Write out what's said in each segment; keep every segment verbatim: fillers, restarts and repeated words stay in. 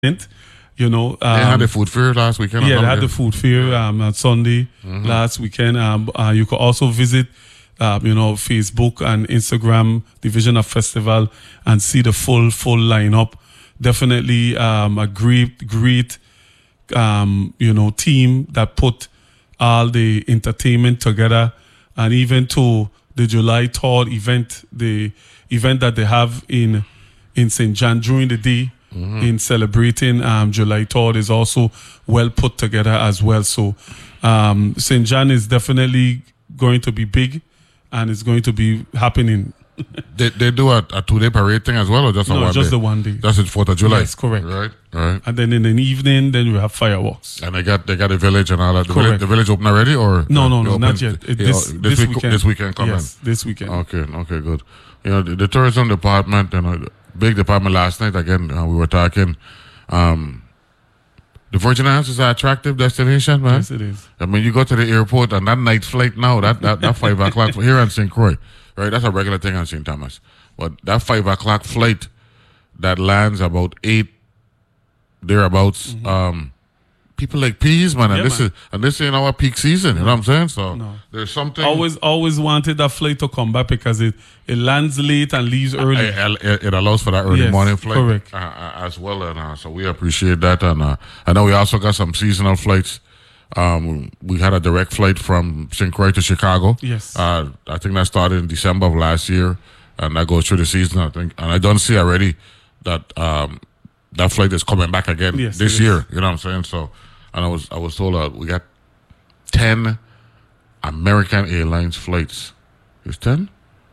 You know, um, they had the food fair last weekend. Yeah, they had the food fair um, on Sunday mm-hmm. last weekend. Um, uh, you could also visit, um, you know, Facebook and Instagram Division of Festival and see the full full lineup. Definitely um, a great great um, you know team that put all the entertainment together, and even to the July third event, the event that they have in in Saint John during the day. Mm-hmm. In celebrating um, July third is also well put together as well. So um, Saint John is definitely going to be big, and it's going to be happening. they they do a, a two day parade thing as well, or just a no, one just day? the one day. That's the fourth of July. Yes, correct. Right, right. And then in the evening, then we have fireworks. And they got they got a village and all that. The correct. village, the village open already, or no, no, no, open, not yet. It, this, this, this week, weekend. This weekend coming. Yes, this weekend. Okay, okay, good. You know, the, the tourism department, you know, big department last night. Again, uh, we were talking. Um, the Virgin Islands is an attractive destination, man. Yes, it is. I mean, you go to the airport and that night flight now, that that, that five o'clock here on Saint Croix, right? That's a regular thing on Saint Thomas. But that five o'clock flight that lands about eight thereabouts. Mm-hmm. Um, people like peas, man, and yeah, this man. is and this ain't our peak season. You know what I'm saying? So no. there's something. Always, always wanted that flight to come back because it, it lands late and leaves early. It, it, it allows for that early yes, morning flight, correct. Uh, uh, as well, and uh, so we appreciate that. And uh, I know we also got some seasonal flights. Um, we had a direct flight from Saint Croix to Chicago. Yes, uh, I think that started in December of last year, and that goes through the season. I think, and I don't see already that um, that flight is coming back again yes, this year. You know what I'm saying? So. And I was I was told uh, we got ten American Airlines flights. Is ten?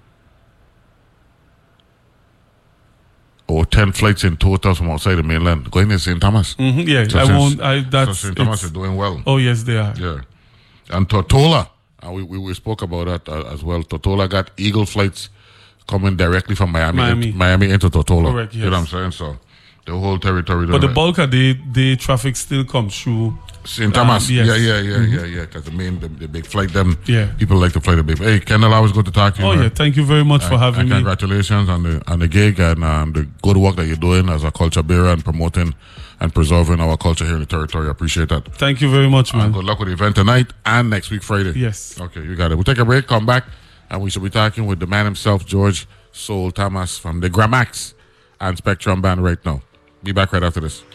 Or ten flights in total from outside the mainland going to Saint Thomas. Mm-hmm, yeah, so I since, won't. I, that's, so Saint Thomas is doing well. Oh yes, they are. Yeah, and Tortola. Uh, we, we we spoke about that uh, as well. Tortola got Eagle flights coming directly from Miami, Miami, into, Miami into Tortola. Correct. Yes. You know what I'm saying? So. The whole territory. But the bulk of the, the traffic still comes through Saint Thomas. Um, yes. Yeah, yeah, yeah, mm-hmm. yeah, yeah. Because the main, the, the big flight, them yeah. people like to fly the big. Hey, Kendall, always good to talk to you. Oh man. yeah, thank you very much and, for having and me. Congratulations on the on the gig and um, the good work that you're doing as a culture bearer and promoting and preserving our culture here in the territory. I appreciate that. Thank you very much, man. And good luck with the event tonight and next week Friday. Yes. Okay, you got it. We'll take a break, come back, and we should be talking with the man himself, George Soul Thomas from the Gramax and Spectrum Band right now. Be back right after this.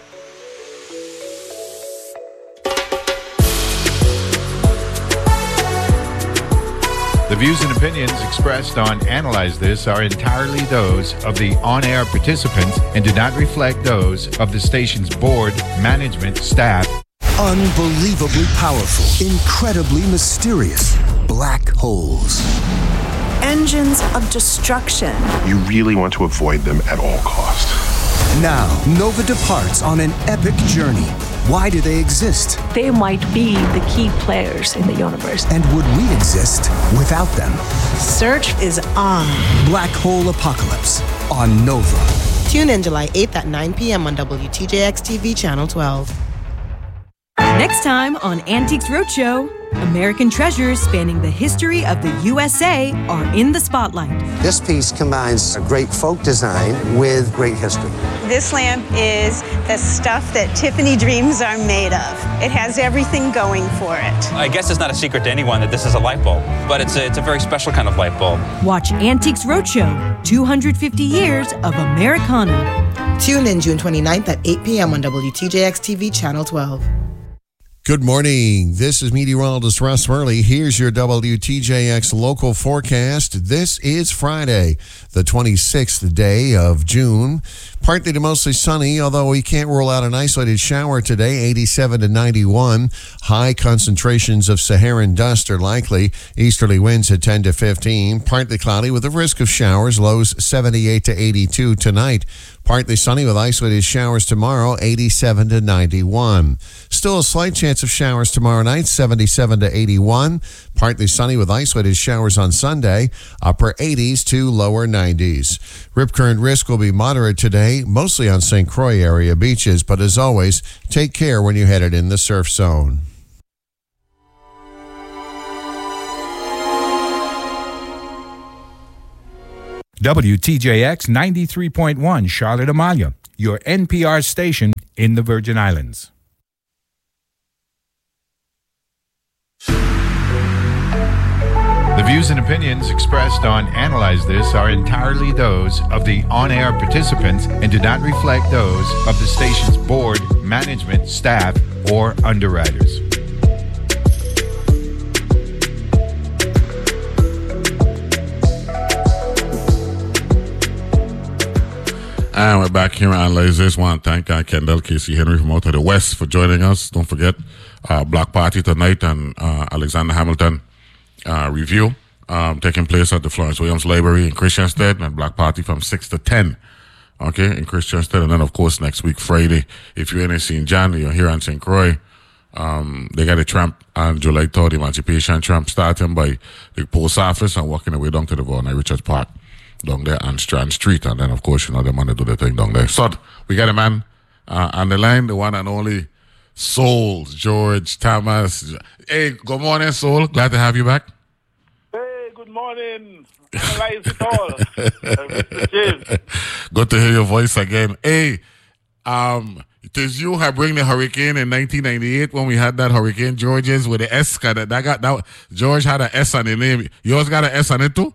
The views and opinions expressed on Analyze This are entirely those of the on-air participants and do not reflect those of the station's board, management, staff. Unbelievably powerful, incredibly mysterious black holes. Engines of destruction. You really want to avoid them at all costs. Now, Nova departs on an epic journey. Why do they exist? They might be the key players in the universe. And would we exist without them? Search is on. Black Hole Apocalypse on Nova. Tune in July eighth at nine p.m. on W T J X T V Channel twelve. Next time on Antiques Roadshow, American treasures spanning the history of the U S A are in the spotlight. This piece combines a great folk design with great history. This lamp is the stuff that Tiffany dreams are made of. It has everything going for it. I guess it's not a secret to anyone that this is a light bulb, but it's a, it's a very special kind of light bulb. Watch Antiques Roadshow, two hundred fifty years of Americana. Tune in June twenty-ninth at eight p.m. on W T J X T V Channel twelve. Good morning. This is meteorologist Russ Worley. Here's your W T J X local forecast. This is Friday, the twenty-sixth day of June. Partly to mostly sunny, although we can't rule out an isolated shower today, eighty-seven to ninety-one. High concentrations of Saharan dust are likely. Easterly winds at ten to fifteen. Partly cloudy with a risk of showers, lows seventy-eight to eighty-two tonight. Partly sunny with isolated showers tomorrow, eighty-seven to ninety-one. Still a slight chance of showers tomorrow night, seventy-seven to eighty-one. Partly sunny with isolated showers on Sunday, upper eighties to lower nineties. Rip current risk will be moderate today, mostly on Saint Croix area beaches, but as always, take care when you're headed in the surf zone. W T J X ninety-three point one Charlotte Amalia. your N P R station in the Virgin Islands. The views and opinions expressed on Analyze This are entirely those of the on-air participants and do not reflect those of the station's board, management, staff, or underwriters. And we're back here on Analyze This. Want to thank uh, Kendall Casey Henry from out of the West for joining us. Don't forget, uh, Block Party tonight and uh, Alexander Hamilton uh, review um, taking place at the Florence Williams Library in Christiansted, and Block Party from six to ten. Okay, in Christiansted. And then, of course, next week, Friday, if you're in Saint John, you're here in Saint Croix, um, they got a tramp on July third, Emancipation Tramp, starting by the post office and working their way down to the Vaughan Richards Park, down there on Strand Street. And then, of course, you know, the man that do the thing down there. So, we got a man uh, on the line, the one and only Soul, George Thomas. Hey, good morning, Soul. Glad to have you back. Hey, good morning. Analyze it all. Mister James. Good to hear your voice again. Hey, um, it is you who bring the hurricane in nineteen ninety-eight when we had that Hurricane Georges with the S. That, that got that George had an S on the name. Yours got an S on it too?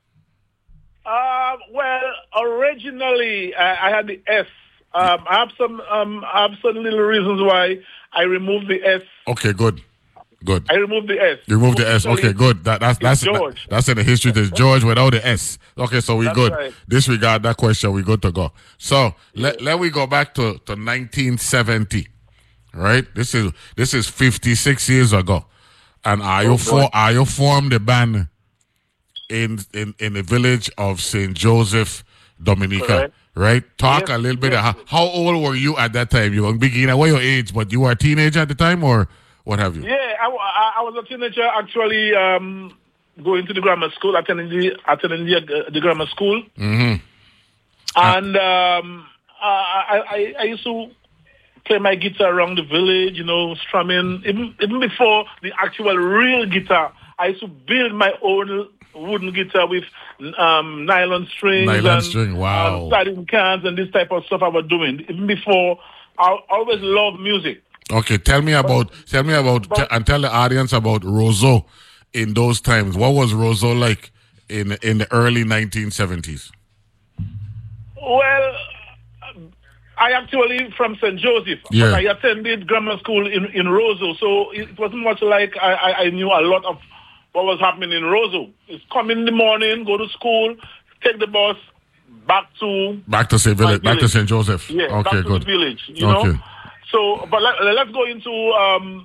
Uh, well, originally I, I had the S. Um, I have some um, I have some little reasons why I removed the S. Okay, good. Good. I removed the S. You removed the S. Okay, good. That, that's that's George. That, that's in the history. There's George without the S. Okay, so we That's good. right. Disregard that question. We good to go. So let let we go back to, to nineteen seventy. Right. This is this is fifty-six years ago, and are you for are you formed the band in in in the village of Saint Joseph, Dominica. Correct. Right. Talk Yes, a little bit. yes. Of how, how old were you at that time? You were beginner. What your age? But you were a teenager at the time, or what have you? Yeah, I, I, I was a teenager actually um, going to the grammar school, attending the attending the, uh, the grammar school, Mm-hmm. and um, I, I I used to play my guitar around the village, you know, strumming. Even even before the actual real guitar, I used to build my own wooden guitar with um, nylon strings, Nylon and, string, wow. and sardine cans and this type of stuff I was doing. Even before, I always loved music. Okay, tell me about tell me about t- and tell the audience about Roseau in those times. What was Roseau like in in the early nineteen seventies? Well, I actually from Saint Joseph, Yeah. but I attended grammar school in, in Roseau, so it wasn't much like I, I, I knew a lot of what was happening in Roseau. It's come in the morning, go to school, take the bus, back to Back to Saint my Village, back to Saint Joseph. Yeah, okay, back to good. the village, you Okay. know. So, but let, let's go into um,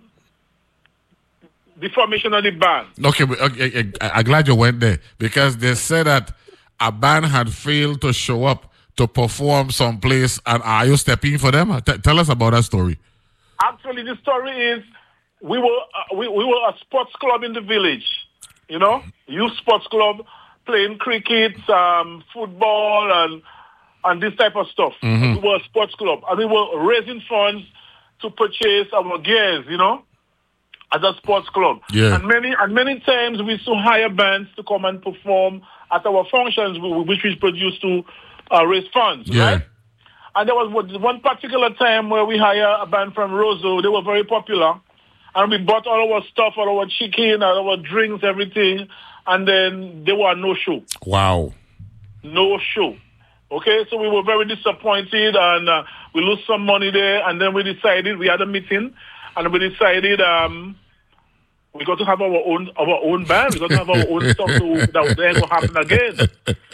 the formation of the band. Okay, but, okay, okay, I- I'm glad you went there because they said that a band had failed to show up to perform someplace, and are you stepping for them? T- tell us about that story. Actually, the story is we were uh, we, we were a sports club in the village, you know, youth sports club, playing cricket, um, football, and and this type of stuff. Mhm. We were a sports club, and we were raising funds to purchase our gears, you know, as a sports club. Yeah. And many and many times we used to hire bands to come and perform at our functions, wh- which we produced to uh, raise funds, Yeah. right? And there was one- one particular time where we hired a band from Roseau. They were very popular. And we bought all our stuff, all our chicken, all our drinks, everything. And then there were no show. Wow. No show. Okay, so we were very disappointed and uh, we lost some money there. And then we decided, we had a meeting, and we decided um, we got to have our own our own band. We got to have our own stuff to, that was never happen again.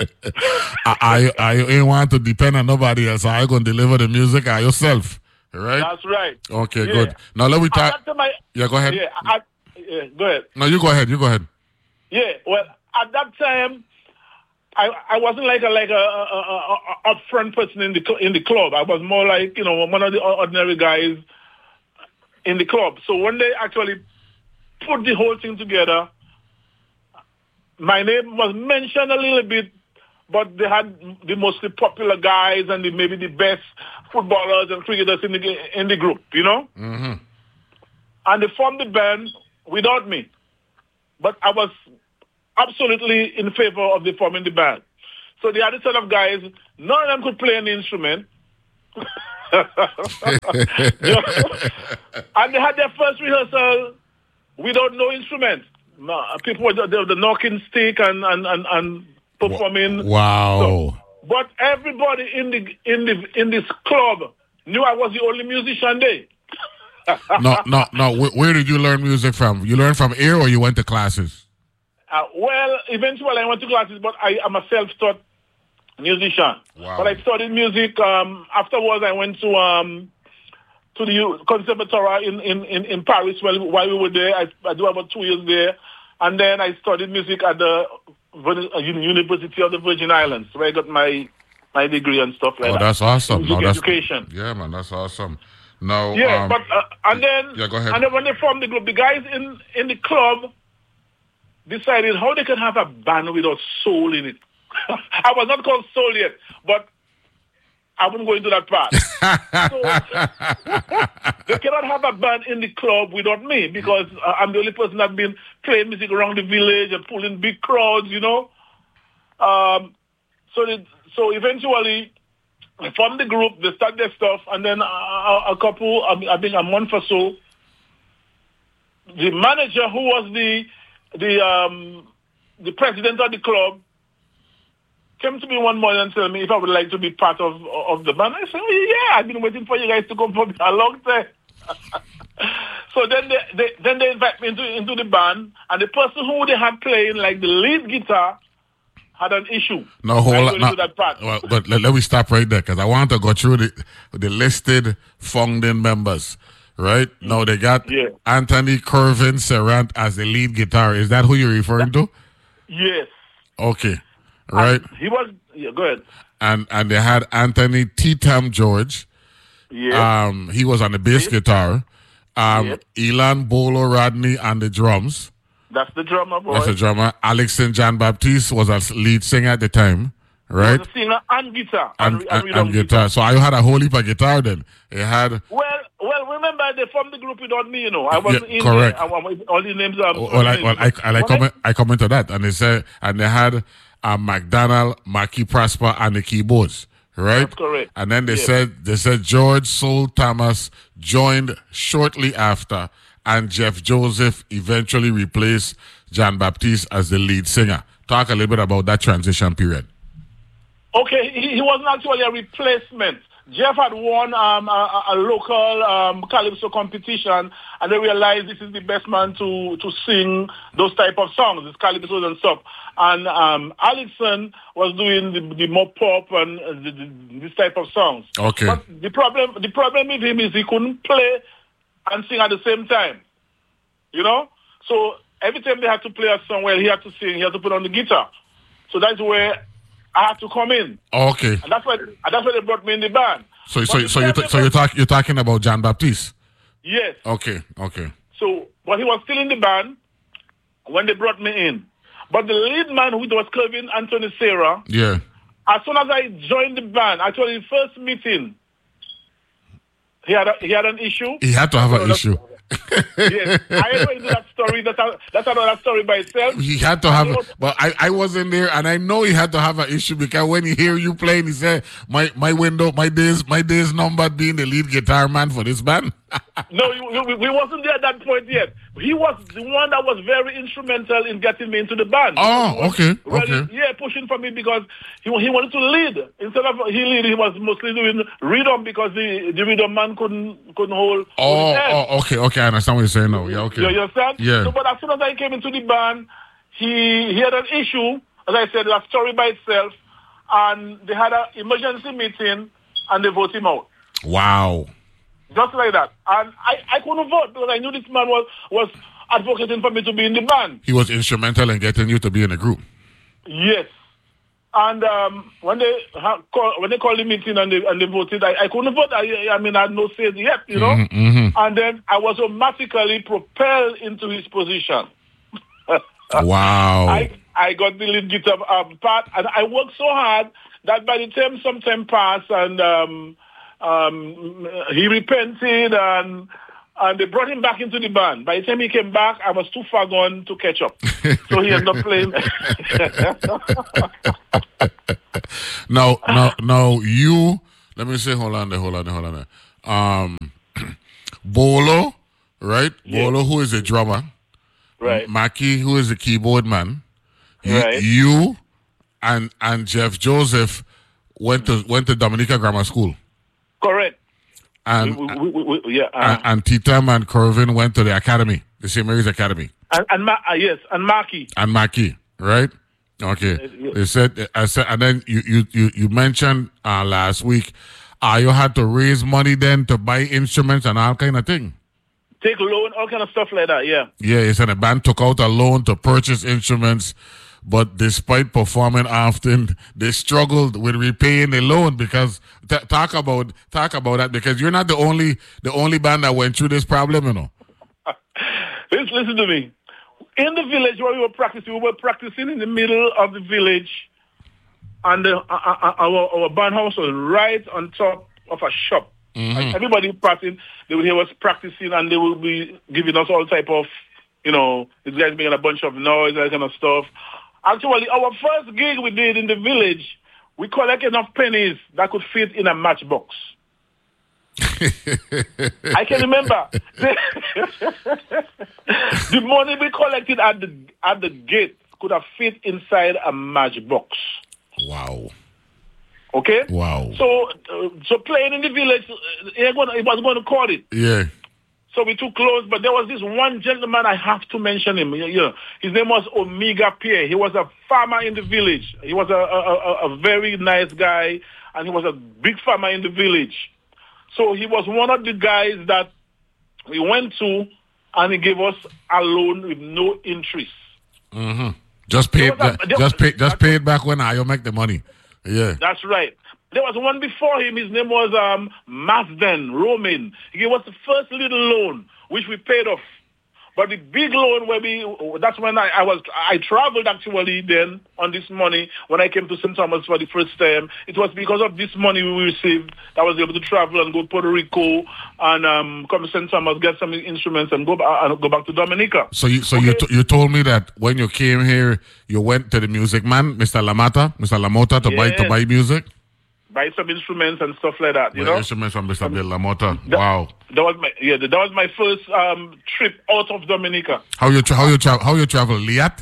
I, I, I ain't want to depend on nobody else. Are you going to deliver the music by yourself? Right? That's right. Okay, Yeah. good. Now let me At talk. that time I- Yeah, go ahead. Yeah, I, yeah, go ahead. No, you go ahead. You go ahead. Yeah, well, at that time, I I wasn't like a like a, a, a, a upfront person in the cl- in the club. I was more like, you know, one of the ordinary guys in the club. So when they actually put the whole thing together, my name was mentioned a little bit, but they had the mostly popular guys and the, maybe the best footballers and cricketers in the in the group, you know. Mm-hmm. And they formed the band without me. But I was absolutely in favor of the forming the band. So they had a set of guys, none of them could play an instrument, And they had their first rehearsal without no instruments. People were the, the knocking stick and, and, and, and performing. Wow. So, but everybody in the in the in this club knew I was the only musician there. no, no, no. Where, where did you learn music from? You learned from ear, or you went to classes? Uh, well, eventually I went to classes, but I am a self-taught musician. Wow. But I studied music. Um, afterwards, I went to um, to the conservatoire in, in, in, in Paris while, while we were there. I, I do about two years there. And then I studied music at the University of the Virgin Islands, where I got my my degree and stuff like oh, that. Oh, that's awesome. Music no, that's, education. Yeah, man, that's awesome. No, yeah, um, but uh, and then yeah, go ahead. And then when they formed the group, the guys in, in the club decided how they can have a band without soul in it. I was not called soul yet, but I wouldn't go into that part. So, they cannot have a band in the club without me because uh, I'm the only person that's been playing music around the village and pulling big crowds, you know. Um, so, they, so eventually, from the group, they start their stuff, and then a, a, a couple, I think a month or so, the manager, who was the the um, the president of the club, came to me one morning and told me if I would like to be part of of the band. I said, oh, yeah, I've been waiting for you guys to come for me a long time. So then they, they then they invite me into into the band, and the person who they had playing like the lead guitar had an issue. No, hold on. No, that part. Well, but let, let me stop right there because I want to go through the the listed founding members. Right? No, they got yeah. Anthony Kervin Serrant as the lead guitar. Is that who you're referring to? Yes. Okay. Right? And he was, yeah, go ahead. And and they had Anthony T-Tam George. Yeah. Um, he was on the bass yeah. guitar. Um, yeah. Elan Bolo Rodney on the drums. That's the drummer, boy. That's the drummer. Alexin John Baptiste was a lead singer at the time. Right? He was a singer and guitar. And, and, and, and, and guitar. guitar. So I had a whole heap of guitar then. It had... Well, well, remember they formed the group without me, you know. I wasn't yeah, in correct. there. I, I, all the names are... Well, I, well, I, I, I, comment, I comment to that. And they said, and they had uh, McDonald, Mackie Prosper on the keyboards. Right? That's correct. And then they yeah. said, they said George Soul Thomas joined shortly after, and Jeff Joseph eventually replaced John Baptiste as the lead singer. Talk a little bit about that transition period. Okay, he, he wasn't actually a replacement. Jeff had won um, a, a local um, calypso competition, and they realized this is the best man to, to sing those type of songs, these calypsos and stuff. And um, Alexson was doing the, the more pop and uh, the, the, this type of songs. Okay. But the problem, the problem with him is he couldn't play and sing at the same time. You know, so every time they had to play a song, well, he had to sing, he had to put on the guitar. So that's where I had to come in. Okay. And that's why and that's why they brought me in the band. So so so you so you talk you're talking about John Baptiste? Yes. Okay, okay. So but he was still in the band when they brought me in. But the lead man, who was Kevin Anthony Serra, yeah. As soon as I joined the band, actually the first meeting, he had a, he had an issue. He had to have an issue. Yes, I ain't going to do that story. That's, a, that's another story by itself. He had to have, was, but I, I wasn't there, and I know he had to have an issue because when he hear you playing, he said, "My my window, my days, my days numbered being the lead guitar man for this band." No, we, we wasn't there at that point yet. He was the one that was very instrumental in getting me into the band. Oh, okay, really, okay. Yeah, pushing for me because he he wanted to lead instead of he lead. He was mostly doing rhythm because the the rhythm man couldn't couldn't hold. Oh, hold his head. oh, okay, okay. I understand what you're saying now. Yeah, okay. You, you understand? Yeah. So, but as soon as I came into the band, he he had an issue. As I said, a story by itself, and they had an emergency meeting, and they voted him out. Wow. Just like that. And I, I couldn't vote because I knew this man was, was advocating for me to be in the band. He was instrumental in getting you to be in the group. Yes. And um, when they ha- call, when they called the meeting and they, and they voted, I, I couldn't vote. I, I mean, I had no say yet, you know. Mm-hmm, mm-hmm. And then I was automatically propelled into his position. Wow. I, I got the lead guitar um, part, and I worked so hard that by the time some time passed and... Um, Um, he repented and and they brought him back into the band. By the time he came back, I was too far gone to catch up. So he ended up playing. now, now, now, you let me say, hold on there, hold on there, hold on there. Um, Bolo, right? Yeah. Bolo, who is a drummer. Right. Mackie, who is a keyboard man. You, Right. you and and Jeff Joseph went to went to Dominica Grammar School. Correct. And, We- we- we- we- yeah. uh, and, and Titam and Curvin went to the academy, the Saint Mary's Academy. and and Ma- uh, yes, and Marky. And Mackie, right? Okay. They said, I said, and then you you you, you mentioned uh, last week, uh, you had to raise money then to buy instruments and all kind of thing. Take loan, all kind of stuff like that. Yeah. Yeah, he said the band took out a loan to purchase instruments, but despite performing often, they struggled with repaying the loan because t- talk about talk about that because you're not the only the only band that went through this problem, you know. Listen, listen to me. In the village where we were practicing, we were practicing in the middle of the village, and the, uh, uh, our our band house was right on top of a shop. Mm-hmm. And everybody practicing, they would hear us practicing, and they would be giving us all type of, you know, these guys making a bunch of noise, that kind of stuff. Actually, our first gig we did in the village, we collected enough pennies that could fit in a matchbox. I can remember the money we collected at the at the gate could have fit inside a matchbox. Wow. Okay. Wow. So, uh, so playing in the village, uh, it was going to call it. Yeah. So we took clothes, but there was this one gentleman, I have to mention him. You know, his name was Omega Pierre. He was a farmer in the village. He was a, a, a, a very nice guy, and he was a big farmer in the village. So he was one of the guys that we went to, and he gave us a loan with no interest. Mm-hmm. Just pay, There was a- there just was- pay, just pay it back when I make the money. Yeah. That's right. There was one before him. His name was um, Masden Roman. He gave us the first little loan, which we paid off. But the big loan where we, that's when I, I was, I traveled actually then on this money when I came to Saint Thomas for the first time. It was because of this money we received that I was able to travel and go to Puerto Rico and um, come to Saint Thomas, get some instruments and go, ba- and go back to Dominica. So you so Okay. you t- you told me that when you came here, you went to the music man, Mister Lamata, Mister Lamota, to buy to Yes. buy music. Buy some instruments and stuff like that, you Buy know? instruments from Mister Bill Lamota. That- Wow. That was my yeah. That was my first um, trip out of Dominica. How you tra- how you travel how you travel Liat? Uh,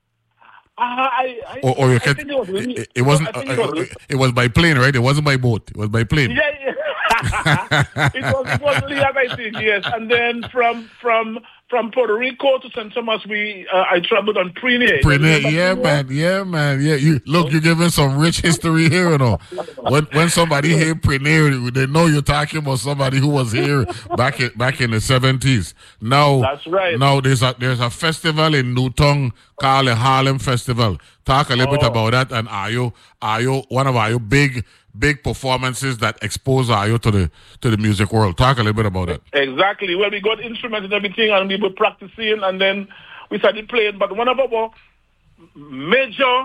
I, I, Or, or you I can, think it was, it, it wasn't I think uh, it was, uh, it was by plane, right? It wasn't by boat. It was by plane. yeah, yeah. it was it was Liat, I think, yes. And then from from from Puerto Rico to Saint Thomas, we uh, I traveled on Prene. Prene, yeah, man, yeah, man, yeah. You look, you're giving some rich history here, you know. When when somebody hear Prene, they know you're talking about somebody who was here back in back in the seventies. Now, That's right. Now there's a there's a festival in Newtown called the Harlem Festival. Talk a little bit Oh. about that, and are you are you one of our big big performances that expose Ayo to the to the music world? Talk a little bit about it. Exactly. Well, we got instruments and everything, and we were practicing, and then we started playing. But one of our major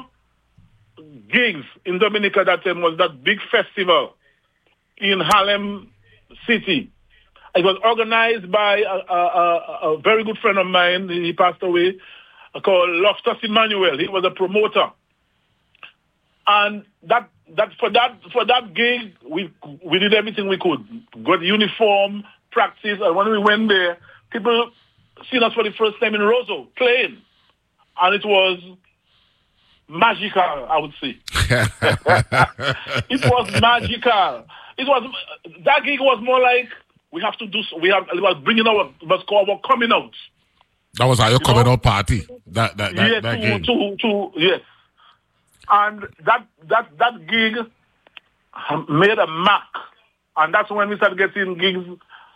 gigs in Dominica that time was that big festival in Harlem City. It was organized by a, a, a, a very good friend of mine. He passed away, called Loftus Emmanuel. He was a promoter, and that that for that for that gig we we did everything we could. Got uniform, practice, and when we went there, people seen us for the first time in Roseau playing, and it was magical, I would say. It was magical. It was that gig was more like we have to do. We have it was bringing our was called our coming out. That was Ayo coming out party. That that that, Yeah, that to, game. to to yes, and that that that gig made a mark, and that's when we started getting gigs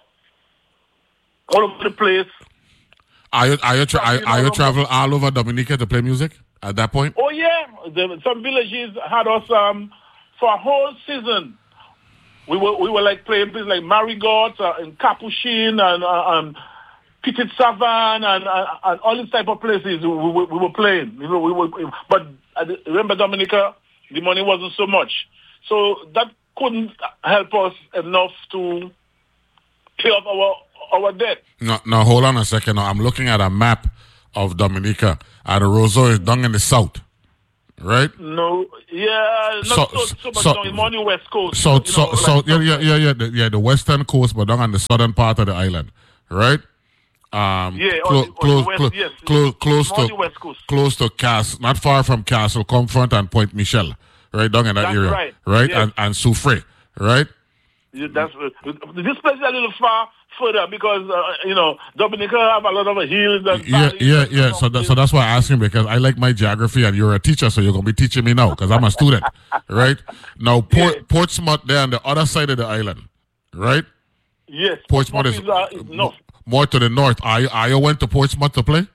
all over the place. Are you are you tra- are, are you travel all over Dominica to play music at that point? Oh yeah, the, some villages had us um, for a whole season. We were we were like playing places like Marigot uh, and Capuchin and uh, um, Petit Savan and, and and all these type of places we, we, we were playing. You know, we were, but I remember Dominica, the money wasn't so much, so that couldn't help us enough to pay off our our debt. No, no, hold on a second. Now, I'm looking at a map of Dominica, and Roseau is down in the south, right? No, yeah, not so, so, so much so, down. It's on the west coast. So, you know, so, like so, yeah, yeah, yeah, yeah, the, yeah, the western coast, but down on the southern part of the island, right? Um, yeah, clo- on the, close, on the west, clo- yes, close, close on to, the west coast. close to Castle, not far from Castle Comfort and Point Michel, right down in that That's area, right, right? yes. And and Soufrière, right? Yeah, that's this place is a little far further because uh, you know Dominica have a lot of hills and yeah, valleys yeah, and yeah. So that, so that's why I asked him, because I like my geography and you're a teacher, so you're gonna be teaching me now because I'm a student, right? Now Port, yeah. Portsmouth there on the other side of the island, right? Yes, Portsmouth is, is, uh, is north. more to the north. I I went to Portsmouth to play.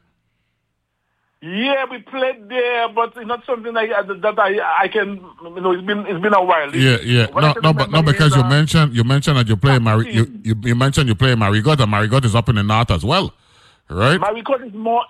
Yeah, we played there, but it's not something like uh, that I I can you know it's been it's been a while. Yeah, yeah. What No, no, but no, because is, you uh, mentioned you mentioned that you play Mari, you, you you mentioned you play Marigot, and Marigot is up in the north as well, right? Marigot is more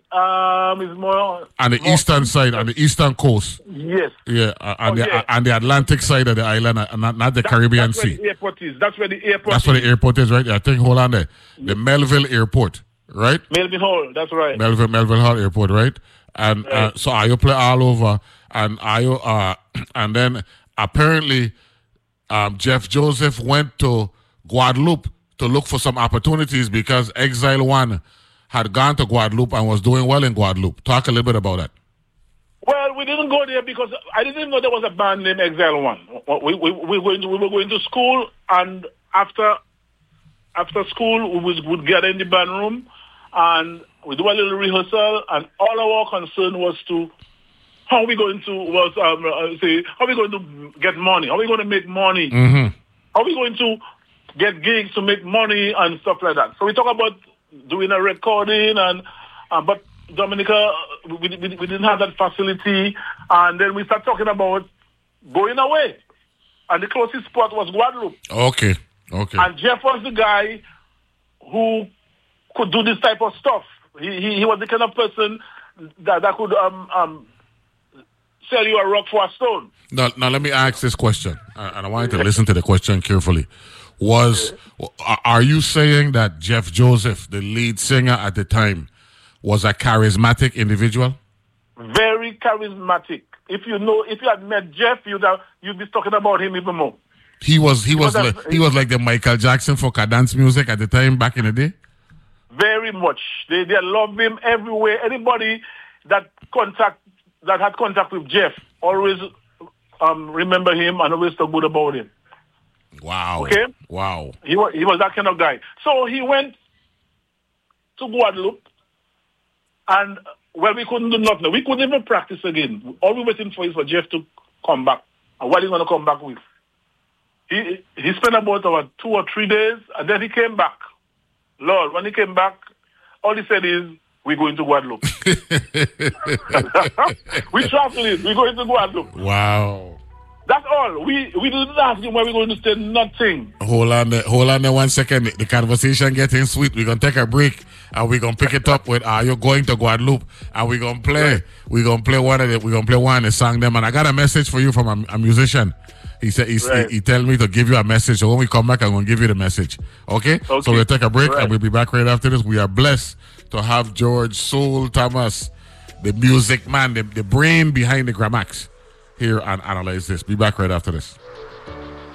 um is more on the more eastern side, on the eastern coast. Yes. Yeah, uh, on Oh, the yeah. uh, on the Atlantic side of the island, uh, not not the That- Caribbean that's where Sea. the airport is. That's where the airport. That's is. where the airport is, right? I think hold on there, the Melville Airport, right? Melvin Hall. That's right. Melville Melville Hall Airport, right? And uh, Right. so I play all over, and I uh, and then apparently, um, Jeff Joseph went to Guadeloupe to look for some opportunities because Exile One had gone to Guadeloupe and was doing well in Guadeloupe. Talk a little bit about that. Well, we didn't go there because I didn't even know there was a band named Exile One. We we, we, were, going to, we were going to school, and after after school, we would, would get in the band room, and we do a little rehearsal, and all our concern was to how we going to was um uh, say how we going to get money, how we going to make money, Mm-hmm. how we going to get gigs to make money and stuff like that. So we talk about doing a recording, and uh, but Dominica, we, we, we didn't have that facility, and then we start talking about going away, and the closest spot was Guadeloupe. Okay, okay. And Jeff was the guy who could do this type of stuff. He he, he was the kind of person that, that could um um sell you a rock for a stone. Now, now let me ask this question, uh, and I want you to listen to the question carefully. Was are you saying that Jeff Joseph, the lead singer at the time, was a charismatic individual? Very charismatic. If you know, if you had met Jeff, you'd have, you'd be talking about him even more. He was he, He was, was a- like, he was like the Michael Jackson for dance music at the time back in the day. Very much. They they love him everywhere. Anybody that contact that had contact with Jeff always um remember him and always talk good about him. Wow. Okay. Wow. He was he was that kind of guy. So he went to Guadeloupe, and well, we couldn't do nothing. We couldn't even practice again. All we were waiting for is for Jeff to come back. And what he's going to come back with? He he spent about uh, two or three days, and then he came back. Lord, when he came back, all he said is, "We're going to Guadeloupe." We traveling. We're going to Guadeloupe. Wow. That's all. We we didn't ask him where we're going to stay. Nothing. Hold on there, hold on there one second. The conversation getting sweet. We're gonna take a break and we're gonna pick it up with Are You Going to Guadeloupe? And we're gonna play we're gonna play one of the we're gonna play one of the song them. And I got a message for you from a, a musician. He said he, Right. he, he tell me to give you a message. So when we come back, I'm gonna give you the message. Okay? Okay. So we'll take a break Right. and we'll be back right after this. We are blessed to have George Soul Thomas, the music man, the, the brain behind the Gramax, here and Analyze This. Be back right after this.